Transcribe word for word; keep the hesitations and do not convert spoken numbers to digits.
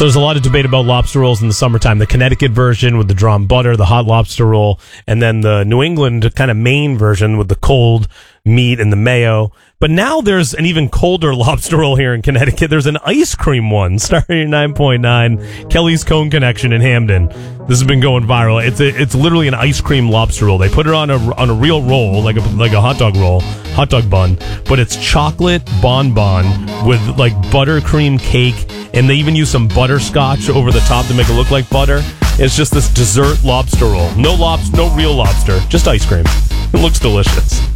So there's a lot of debate about lobster rolls in the summertime. The Connecticut version with the drawn butter, the hot lobster roll, and then the New England kind of Maine version with the cold meat and the mayo. But now there's an even colder lobster roll here in Connecticut. There's an ice cream one starting at nine point nine. Kelly's Cone Connection in Hamden. This has been going viral. It's a, it's literally an ice cream lobster roll. They put it on a on a real roll, like a like a hot dog roll, hot dog bun, but it's chocolate bonbon with like buttercream cake, and they even use some butterscotch over the top to make it look like butter. It's just this dessert lobster roll. No lobster, no real lobster, just ice cream. It looks delicious.